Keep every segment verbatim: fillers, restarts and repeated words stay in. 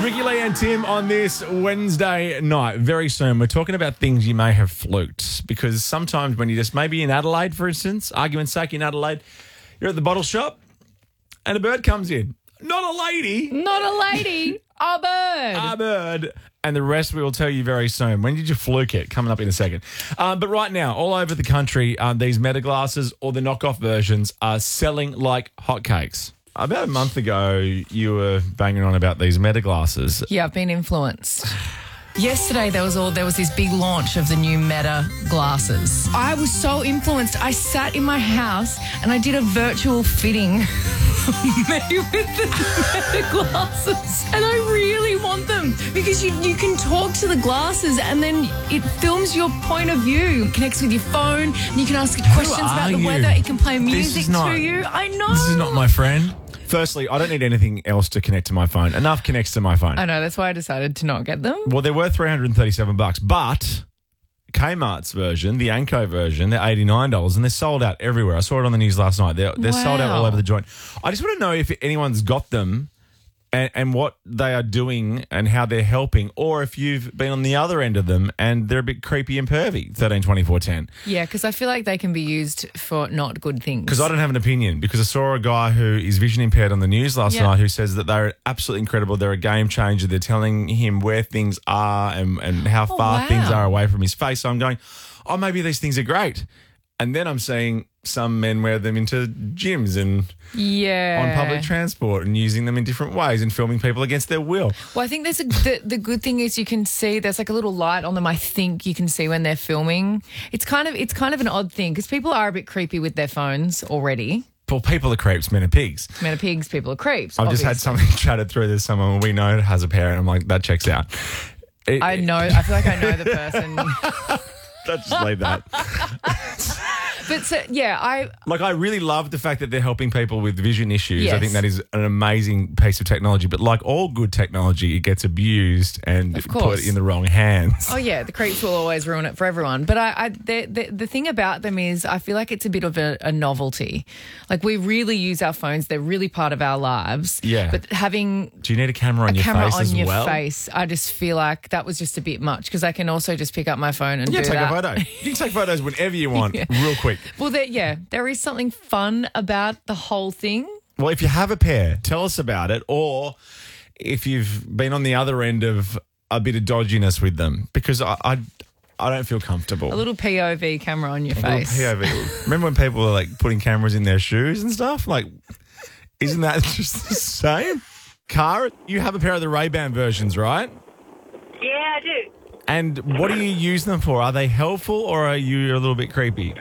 Ricky Lee and Tim on this Wednesday night. Very soon, we're talking about things you may have fluked, because sometimes when you just, maybe in Adelaide, for instance, argument's sake in Adelaide, you're at the bottle shop and a bird comes in. Not a lady. Not a lady. A bird. A bird. And the rest we will tell you very soon. When did you fluke it? Coming up in a second. Um, but right now, all over the country, um, these Meta glasses or the knockoff versions are selling like hotcakes. About a month ago, you were banging on about these Meta glasses. Yeah, I've been influenced. Yesterday, there was all there was this big launch of the new Meta glasses. I was so influenced. I sat in my house and I did a virtual fitting me with the Meta glasses, and I really want them because you you can talk to the glasses and then it films your point of view. It connects with your phone and you can ask it questions about the you? weather. It can play This music is not- to you. I know. This is not my friend. Firstly, I don't need anything else to connect to my phone. Enough connects to my phone. I know. That's why I decided to not get them. Well, they're worth three hundred thirty-seven bucks, but Kmart's version, the Anko version, they're eighty-nine dollars and they're sold out everywhere. I saw it on the news last night. They're, they're sold out all Wow. over the joint. I just want to know if anyone's got them and, and what they are doing and how they're helping, or if you've been on the other end of them and they're a bit creepy and pervy. thirteen twenty-four ten. Yeah, because I feel like they can be used for not good things. Because I don't have an opinion, because I saw a guy who is vision impaired on the news last Yeah. night who says that they're absolutely incredible. They're a game changer. They're telling him where things are and, and how Oh, far wow. things are away from his face. So I'm going, oh, maybe these things are great. And then I'm seeing some men wear them into gyms and yeah. on public transport and using them in different ways and filming people against their will. Well, I think there's a, the, the good thing is you can see there's like a little light on them. I think you can see when they're filming. It's kind of it's kind of an odd thing because people are a bit creepy with their phones already. Well, people are creeps, men are pigs. Men are pigs, people are creeps. I've just had obviously. something chatted through. There's someone we know has a pair, and I'm like, that checks out. It- I know. I feel like I know the person. Let's just leave that. But so, yeah, I Like, I really love the fact that they're helping people with vision issues. I Yes. think that is an amazing piece of technology. But like all good technology, it gets abused and Of put course. in the wrong hands. Oh yeah, the creeps will always ruin it for everyone. But I, I the, the the thing about them is, I feel like it's a bit of a, a novelty. Like we really use our phones; they're really part of our lives. Yeah. But having Do you need a camera on a your camera face on as your well? face, I just feel like that was just a bit much because I can also just pick up my phone and Yeah, do take that. a photo. You can take photos whenever you want, Yeah. real quick. Well, there, yeah, there is something fun about the whole thing. Well, if you have a pair, tell us about it. Or if you've been on the other end of a bit of dodginess with them, because I I, I don't feel comfortable. A little P O V camera on your A little face. P O V. Remember when people were like putting cameras in their shoes and stuff? Like, isn't that just the same? Cara, you have a pair of the Ray-Ban versions, right? Yeah, I do. And what do you use them for? Are they helpful or are you a little bit creepy?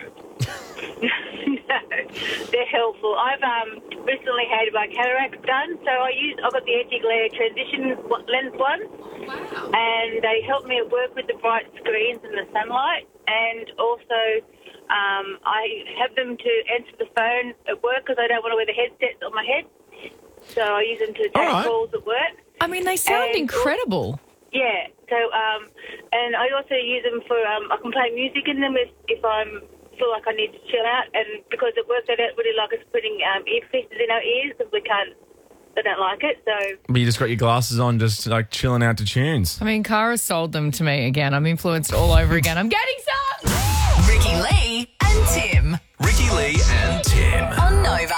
No, they're helpful. I've um, recently had my cataracts done, so I use I got the anti-glare transition lens one, Wow. and they help me work with the bright screens and the sunlight, and also um, I have them to answer the phone at work because I don't want to wear the headsets on my head, so I use them to take All right. calls at work. I mean, they sound And- incredible. Yeah, so um, and I also use them for um, I can play music in them if if I'm feel like I need to chill out, and because at work they don't really like us putting um, earpieces in our ears because we can't, they don't like it. So But you just got your glasses on, just like chilling out to tunes. I mean, Cara sold them to me again. I'm influenced all over again. I'm getting some. Ricky Lee and Tim Ricky Lee and Tim. on Nova.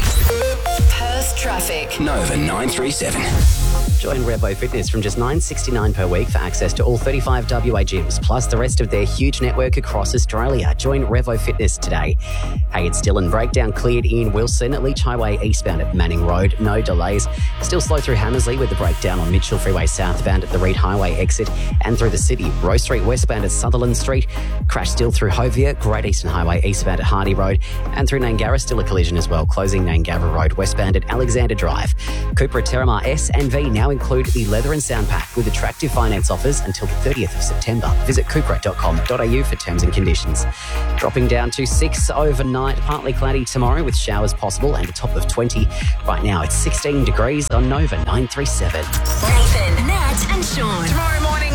Perth traffic. Nova nine three seven. Join Revo Fitness from just nine dollars sixty-nine per week for access to all thirty-five W A gyms, plus the rest of their huge network across Australia. Join Revo Fitness today. Hey, it's Dylan. Breakdown cleared in Wilson, Leach Highway eastbound at Manning Road. No delays. Still slow through Hammersley with the breakdown on Mitchell Freeway southbound at the Reed Highway exit and through the city. Rose Street westbound at Sutherland Street. Crash still through Hovia, Great Eastern Highway eastbound at Hardy Road, and through Nangarra still a collision as well, closing Nangarra Road westbound at Alexander Drive. Cooper at Terramar S and V now include the Leather and Sound Pack with attractive finance offers until the thirtieth of September. Visit cupra dot com dot a u for terms and conditions. Dropping down to six overnight, partly cloudy tomorrow with showers possible and a top of twenty. Right now it's sixteen degrees on Nova nine three seven. Nathan, Nat and Sean. Tomorrow morning, time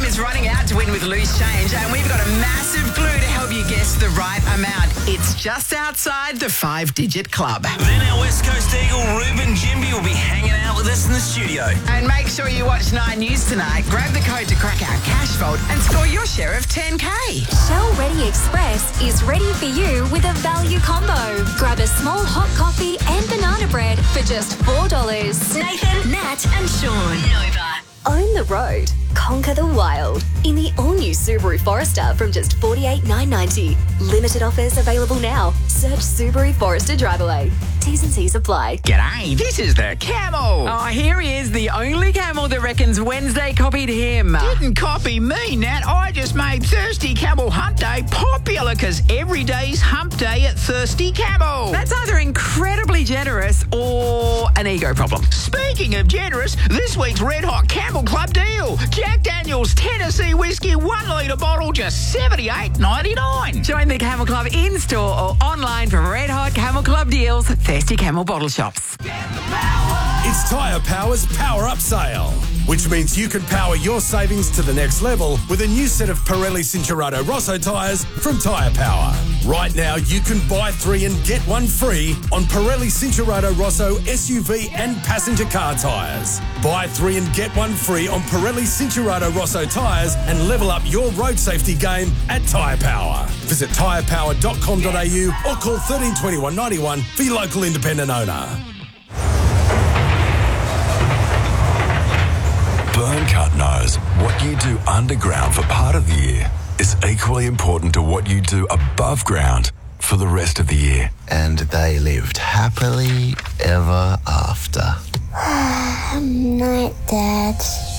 is running out to win with loose change, and we've got a massive clue to help you guess the right amount. It's just outside the five-digit club. Then our West Coast Eagle, Ruben Jimby, will be hanging out with us in the studio. And make sure you watch Nine News tonight. Grab the code to crack our cash vault and score your share of ten K. Shell Ready Express is ready for you with a value combo. Grab a small hot coffee and banana bread for just four dollars. Nathan, Nat and Sean. Nova. Own the road. Conquer the wild. In the all-new Subaru Forester from just forty-eight thousand nine hundred ninety dollars. Limited offers available now. Search Subaru Forester Drive Away. T's and C's apply. G'day, this is the Camel. Oh, here he is, the only camel that reckons Wednesday copied him. Didn't copy me, Nat. I just made Thirsty Camel Hump Day popular because every day's Hump Day at Thirsty Camel. That's either incredibly generous or an ego problem. Speaking of generous, this week's Red Hot Camel Club deal. Jack Daniel's Tennessee Whiskey one litre bottle, just seventy-eight ninety-nine. Join the Camel Club in-store or online for Red Hot Camel Club deals. Thirsty Camel bottle shops. It's Tyre Power's Power Up Sale, which means you can power your savings to the next level with a new set of Pirelli Cincherato Rosso tyres from Tyre Power. Right now, you can buy three and get one free on Pirelli Cincherato Rosso S U V and passenger car tyres. Buy three and get one free on Pirelli Cincherato Rosso tyres and level up your road safety game at Tyre Power. Visit tyre power dot com dot a u or call thirteen twenty-one ninety-one for your local independent owner. Burncut knows what you do underground for part of the year is equally important to what you do above ground for the rest of the year. And they lived happily ever after. Night, Dad.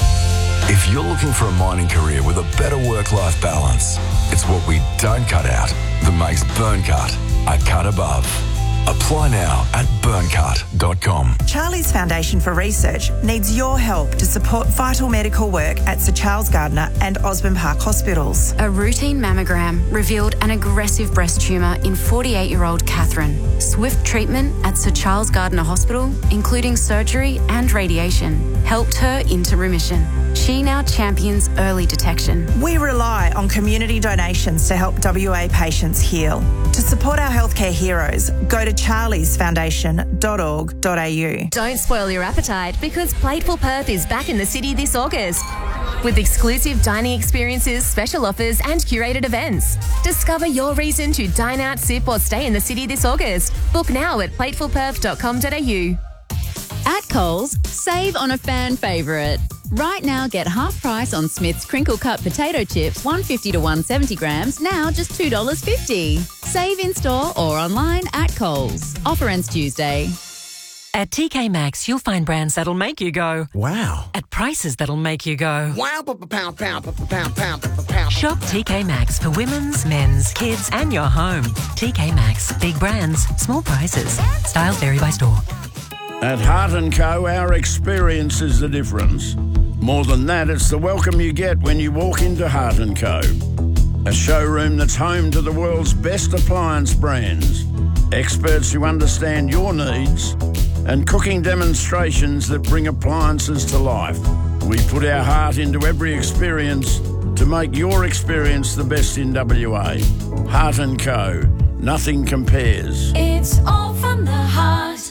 If you're looking for a mining career with a better work-life balance, it's what we don't cut out that makes Burncut a cut above. Apply now at burncut dot com. Charlie's Foundation for Research needs your help to support vital medical work at Sir Charles Gardner and Osborne Park Hospitals. A routine mammogram revealed an aggressive breast tumour in forty-eight-year-old Catherine. Swift treatment at Sir Charles Gardner Hospital, including surgery and radiation, helped her into remission. She now champions early detection. We rely on community donations to help W A patients heal. To support our healthcare heroes, go to charlies foundation dot org dot a u. Don't spoil your appetite because Plateful Perth is back in the city this August. With exclusive dining experiences, special offers and curated events. Discover your reason to dine out, sip or stay in the city this August. Book now at plateful perth dot com dot a u. At Coles, save on a fan favourite. Right now, get half price on Smith's crinkle cut potato chips, one fifty to one seventy grams, now just two dollars fifty. Save in store or online at Coles. Offer ends Tuesday. At T K Maxx, you'll find brands that'll make you go, wow, at prices that'll make you go, wow, pound, pound, pound, pound, pound, pound. Shop T K Maxx for women's, men's, kids, and your home. T K Maxx, big brands, small prices. Styles vary by store. At Heart and Co, our experience is the difference. More than that, it's the welcome you get when you walk into Heart and Co. A showroom that's home to the world's best appliance brands, experts who understand your needs, and cooking demonstrations that bring appliances to life. We put our heart into every experience to make your experience the best in W A. Heart and Co. Nothing compares. It's all from the heart.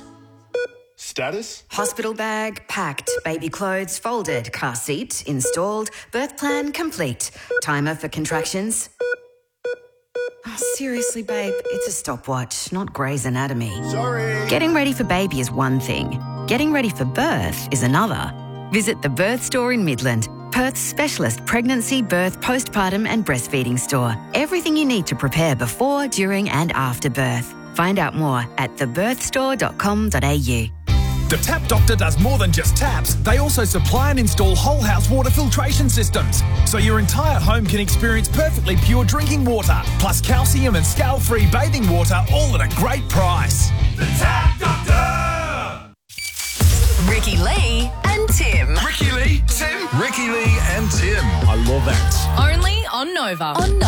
Status? Hospital bag packed, baby clothes folded, car seat installed, birth plan complete. Timer for contractions. Oh, seriously, babe, it's a stopwatch, not Grey's Anatomy. Sorry. Getting ready for baby is one thing. Getting ready for birth is another. Visit the Birth Store in Midland, Perth's specialist pregnancy, birth, postpartum and breastfeeding store. Everything you need to prepare before, during and after birth. Find out more at the birth store dot com dot a u. The Tap Doctor does more than just taps. They also supply and install whole house water filtration systems, so your entire home can experience perfectly pure drinking water, plus calcium and scale-free bathing water, all at a great price. The Tap Doctor! Ricky Lee and Tim. Ricky Lee, Tim. Ricky Lee and Tim. I love that. Only on Nova. On Nova.